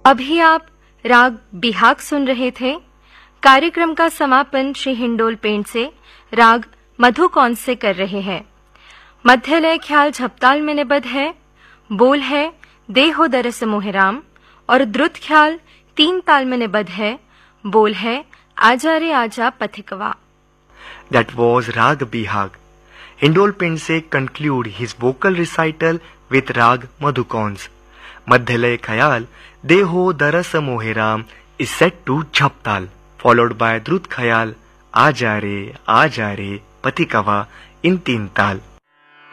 अभी आप राग बिहाग सुन रहे थे। कार्यक्रम का समापन श्री हिंडोल पेंट से राग मधुकौन से कर रहे हैं। मध्यलय ख्याल झपताल में निबद्ध है। बोल है दे हो दरस मोहराम और द्रुत ख्याल 3 ताल में निबद्ध है। बोल है आजा रे आजा पथिकवा। That was Rag Bihag. Hindol Pendse conclude his vocal recital with Rag Madhukons. Madhyalay Khayal Deho Daras Moheram is set to Jhaptal, followed by Drut Khayal Aja Re Patikava in 3 tal.